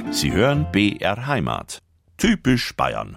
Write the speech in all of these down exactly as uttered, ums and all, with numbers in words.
Sie hören B R Heimat. Typisch Bayern.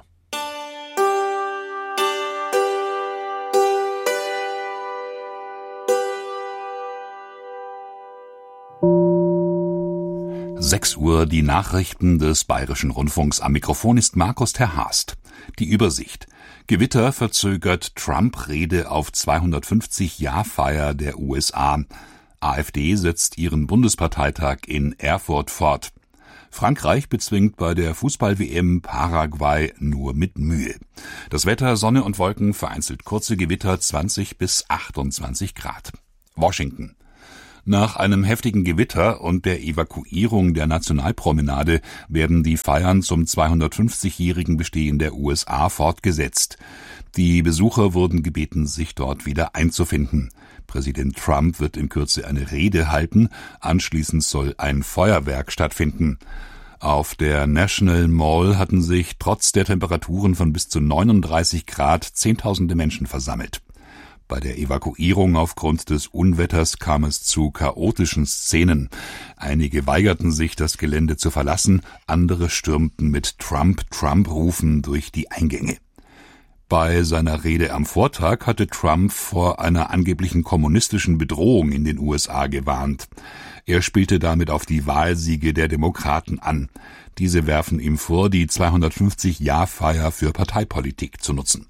sechs Uhr, die Nachrichten des Bayerischen Rundfunks. Am Mikrofon ist Markus Terhaast. Die Übersicht. Gewitter verzögert Trump-Rede auf zweihundertfünfzig-Jahr-Feier der U S A. AfD setzt ihren Bundesparteitag in Erfurt fort. Frankreich bezwingt bei der Fußball-W M Paraguay nur mit Mühe. Das Wetter, Sonne und Wolken, vereinzelt kurze Gewitter, zwanzig bis achtundzwanzig Grad. Washington. Nach einem heftigen Gewitter und der Evakuierung der Nationalpromenade werden die Feiern zum zweihundertfünfzigjährigen Bestehen der U S A fortgesetzt. Die Besucher wurden gebeten, sich dort wieder einzufinden. Präsident Trump wird in Kürze eine Rede halten, anschließend soll ein Feuerwerk stattfinden. Auf der National Mall hatten sich trotz der Temperaturen von bis zu neununddreißig Grad Zehntausende Menschen versammelt. Bei der Evakuierung aufgrund des Unwetters kam es zu chaotischen Szenen. Einige weigerten sich, das Gelände zu verlassen, andere stürmten mit Trump-Trump-Rufen durch die Eingänge. Bei seiner Rede am Vortag hatte Trump vor einer angeblichen kommunistischen Bedrohung in den U S A gewarnt. Er spielte damit auf die Wahlsiege der Demokraten an. Diese werfen ihm vor, die zweihundertfünfzig-Jahr-Feier für Parteipolitik zu nutzen.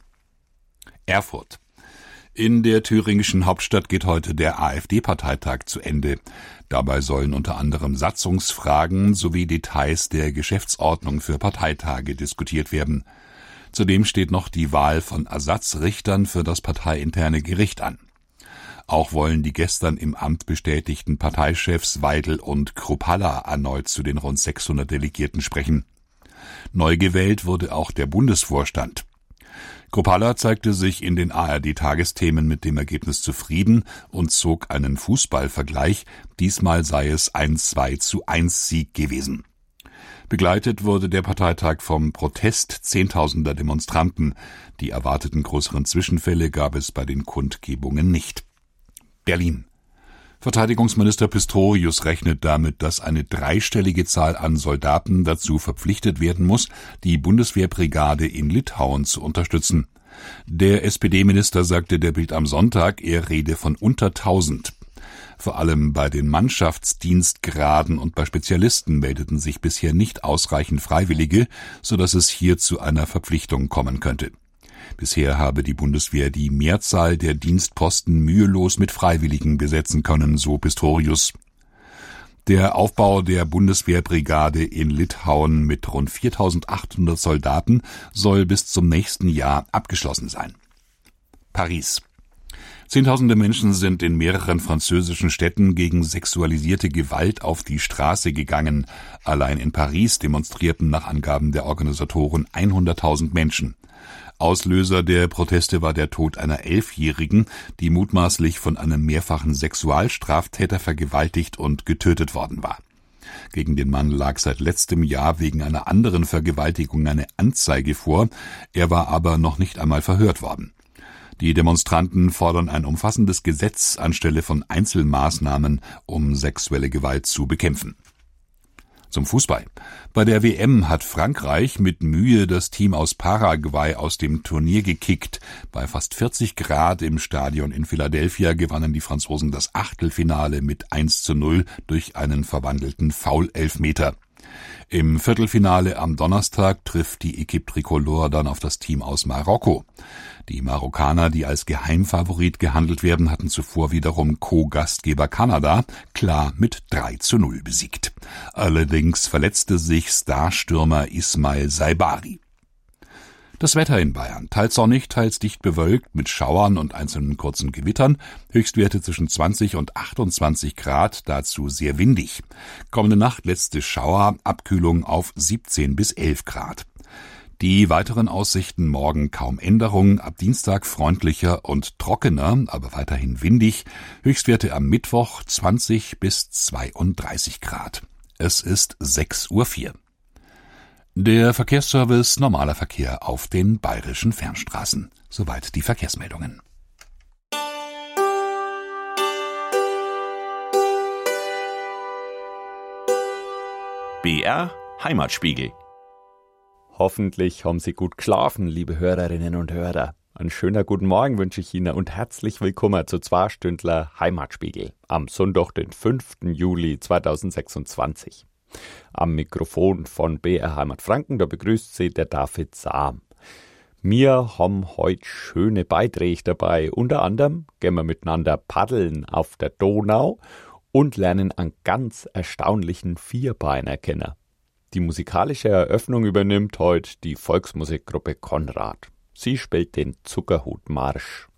Erfurt. In der thüringischen Hauptstadt geht heute der AfD-Parteitag zu Ende. Dabei sollen unter anderem Satzungsfragen sowie Details der Geschäftsordnung für Parteitage diskutiert werden. Zudem steht noch die Wahl von Ersatzrichtern für das parteiinterne Gericht an. Auch wollen die gestern im Amt bestätigten Parteichefs Weidel und Kruppalla erneut zu den rund sechshundert Delegierten sprechen. Neu gewählt wurde auch der Bundesvorstand. Kruppalla zeigte sich in den A R D-Tagesthemen mit dem Ergebnis zufrieden und zog einen Fußballvergleich. Diesmal sei es ein zwei zu eins Sieg gewesen. Begleitet wurde der Parteitag vom Protest zehntausender Demonstranten. Die erwarteten größeren Zwischenfälle gab es bei den Kundgebungen nicht. Berlin. Verteidigungsminister Pistorius rechnet damit, dass eine dreistellige Zahl an Soldaten dazu verpflichtet werden muss, die Bundeswehrbrigade in Litauen zu unterstützen. Der S P D-Minister sagte der Bild am Sonntag, er rede von unter tausend. Vor allem bei den Mannschaftsdienstgraden und bei Spezialisten meldeten sich bisher nicht ausreichend Freiwillige, sodass es hier zu einer Verpflichtung kommen könnte. Bisher habe die Bundeswehr die Mehrzahl der Dienstposten mühelos mit Freiwilligen besetzen können, so Pistorius. Der Aufbau der Bundeswehrbrigade in Litauen mit rund viertausendachthundert Soldaten soll bis zum nächsten Jahr abgeschlossen sein. Paris. Zehntausende Menschen sind in mehreren französischen Städten gegen sexualisierte Gewalt auf die Straße gegangen. Allein in Paris demonstrierten nach Angaben der Organisatoren hunderttausend Menschen. Auslöser der Proteste war der Tod einer Elfjährigen, die mutmaßlich von einem mehrfachen Sexualstraftäter vergewaltigt und getötet worden war. Gegen den Mann lag seit letztem Jahr wegen einer anderen Vergewaltigung eine Anzeige vor, er war aber noch nicht einmal verhört worden. Die Demonstranten fordern ein umfassendes Gesetz anstelle von Einzelmaßnahmen, um sexuelle Gewalt zu bekämpfen. Zum Fußball. Bei der W M hat Frankreich mit Mühe das Team aus Paraguay aus dem Turnier gekickt. Bei fast vierzig Grad im Stadion in Philadelphia gewannen die Franzosen das Achtelfinale mit eins zu null durch einen verwandelten Foul-Elfmeter. Im Viertelfinale am Donnerstag trifft die Équipe Tricolore dann auf das Team aus Marokko. Die Marokkaner, die als Geheimfavorit gehandelt werden, hatten zuvor wiederum Co-Gastgeber Kanada klar mit drei zu null besiegt. Allerdings verletzte sich Starstürmer Ismail Saibari. Das Wetter in Bayern. Teils sonnig, teils dicht bewölkt mit Schauern und einzelnen kurzen Gewittern. Höchstwerte zwischen zwanzig und achtundzwanzig Grad, dazu sehr windig. Kommende Nacht letzte Schauer, Abkühlung auf siebzehn bis elf Grad. Die weiteren Aussichten morgen kaum Änderung, ab Dienstag freundlicher und trockener, aber weiterhin windig. Höchstwerte am Mittwoch zwanzig bis zweiunddreißig Grad. Es ist sechs Uhr vier. Der Verkehrsservice normaler Verkehr auf den bayerischen Fernstraßen. Soweit die Verkehrsmeldungen. B R Heimatspiegel. Hoffentlich haben Sie gut geschlafen, liebe Hörerinnen und Hörer. Einen schönen guten Morgen wünsche ich Ihnen und herzlich willkommen zu zwei Stündler Heimatspiegel am Sonntag, den fünften Juli zweitausendsechsundzwanzig. Am Mikrofon von B R Heimat Franken, da begrüßt Sie der David Sam. Wir haben heute schöne Beiträge dabei. Unter anderem gehen wir miteinander paddeln auf der Donau und lernen einen ganz erstaunlichen Vierbeiner kennen. Die musikalische Eröffnung übernimmt heute die Volksmusikgruppe Konrad. Sie spielt den Zuckerhutmarsch.